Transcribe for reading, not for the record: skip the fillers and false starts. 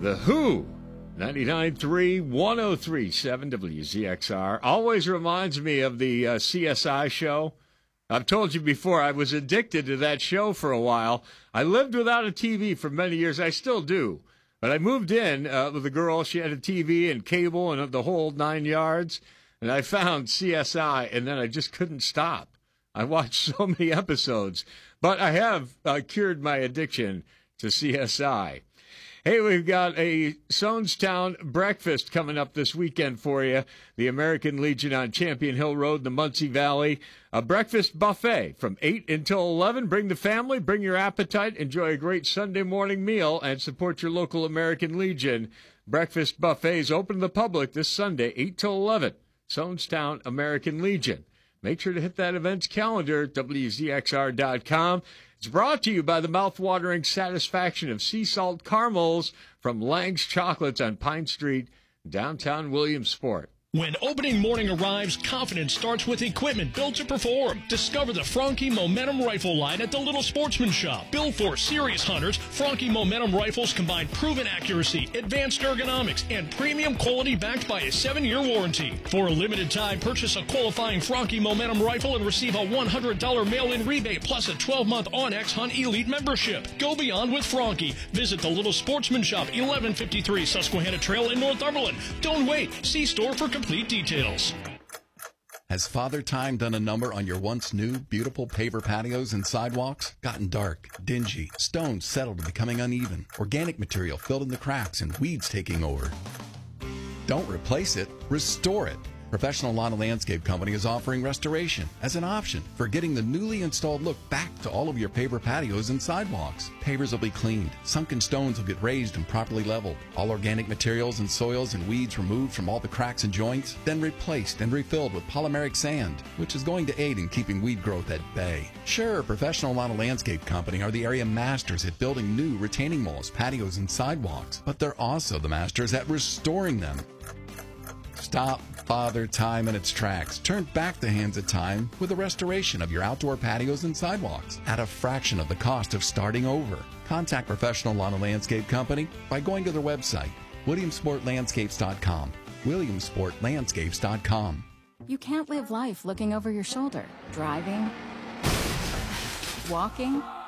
The Who, 99.3, 103.7 WZXR. Always reminds me of the CSI show. I've told you before, I was addicted to that show for a while. I lived without a TV for many years. I still do. But I moved in with a girl. She had a TV and cable and the whole 9 yards. And I found CSI, and then I just couldn't stop. I watched so many episodes. But I have cured my addiction to CSI. Hey, we've got a Sonestown breakfast coming up this weekend for you. The American Legion on Champion Hill Road in the Muncie Valley. A breakfast buffet from 8 until 11. Bring the family, bring your appetite, enjoy a great Sunday morning meal, and support your local American Legion. Breakfast buffets open to the public this Sunday, 8 till 11. Sonestown American Legion. Make sure to hit that event's calendar at WZXR.com. It's brought to you by the mouth-watering satisfaction of sea salt caramels from Lang's Chocolates on Pine Street, downtown Williamsport. When opening morning arrives, confidence starts with equipment built to perform. Discover the Franke Momentum Rifle line at the Little Sportsman Shop. Built for serious hunters, Franke Momentum Rifles combine proven accuracy, advanced ergonomics, and premium quality backed by a 7-year warranty. For a limited time, purchase a qualifying Franke Momentum Rifle and receive a $100 mail-in rebate plus a 12-month OnX Hunt Elite membership. Go beyond with Franke. Visit the Little Sportsman Shop, 1153 Susquehanna Trail in Northumberland. Don't wait. See store for complete details. Has Father Time done a number on your once new, beautiful paver patios and sidewalks? Gotten dark, dingy, stones settled and becoming uneven, organic material filled in the cracks, and weeds taking over? Don't replace it, restore it. Professional Lawn and Landscape Company is offering restoration as an option for getting the newly installed look back to all of your paver patios and sidewalks. Pavers will be cleaned, sunken stones will get raised and properly leveled, all organic materials and soils and weeds removed from all the cracks and joints, then replaced and refilled with polymeric sand, which is going to aid in keeping weed growth at bay. Sure, Professional Lawn and Landscape Company are the area masters at building new retaining walls, patios, and sidewalks, but they're also the masters at restoring them. Stop Father Time in its tracks. Turn back the hands of time with the restoration of your outdoor patios and sidewalks at a fraction of the cost of starting over. Contact Professional Lawn and Landscape Company by going to their website, WilliamsportLandscapes.com. WilliamsportLandscapes.com. You can't live life looking over your shoulder. Driving, walking,